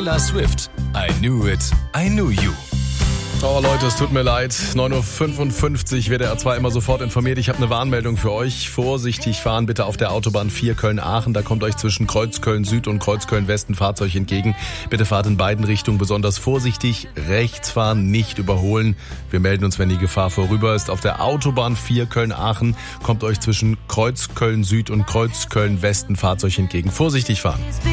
Taylor Swift. I knew it, I knew you. Oh Leute, es tut mir leid. 9.55 Uhr wird der R2 immer sofort informiert. Ich habe eine Warnmeldung für euch. Vorsichtig fahren bitte auf der Autobahn 4 Köln-Aachen. Da kommt euch zwischen Kreuzköln Süd und Kreuzköln West ein Fahrzeug entgegen. Bitte fahrt in beiden Richtungen besonders vorsichtig. Rechts fahren, nicht überholen. Wir melden uns, wenn die Gefahr vorüber ist. Auf der Autobahn 4 Köln-Aachen kommt euch zwischen Kreuzköln Süd und Kreuzköln West ein Fahrzeug entgegen. Vorsichtig fahren.